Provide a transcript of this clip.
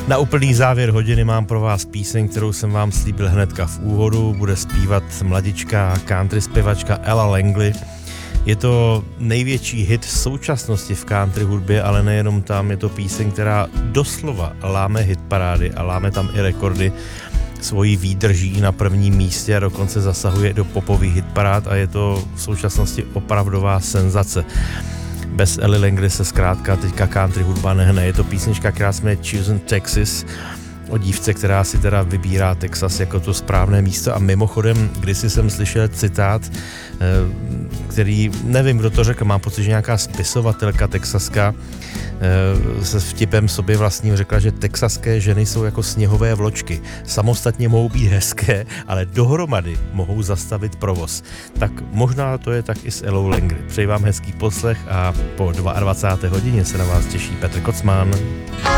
Na úplný závěr hodiny mám pro vás píseň, kterou jsem vám slíbil hnedka v úvodu. Bude zpívat mladičká country zpěvačka Ella Langley. Je to největší hit současnosti v country hudbě, ale nejenom tam. Je to píseň, která doslova láme hitparády a láme tam i rekordy. Svojí výdrží na prvním místě a dokonce zasahuje do popových hitparád a je to v současnosti opravdová senzace. Bez Ellie Langley se zkrátka teďka country hudba nehne. Je to písnička, která se jmenuje Choosing Texas, o dívce, která si teda vybírá Texas jako to správné místo. A mimochodem, kdysi jsem slyšel citát, který, nevím, kdo to řekl, mám pocit, že nějaká spisovatelka texaská se vtipem sobě vlastním řekla, že texaské ženy jsou jako sněhové vločky. Samostatně mohou být hezké, ale dohromady mohou zastavit provoz. Tak možná to je tak i s Ellou Langley. Přeji vám hezký poslech a po 22. hodině se na vás těší Petr Kocman.